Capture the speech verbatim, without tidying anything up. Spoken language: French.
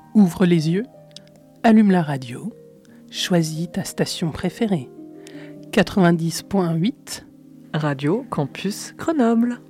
Ouvre les yeux, allume la radio, choisis ta station préférée. quatre-vingt-dix point huit Radio Campus Grenoble.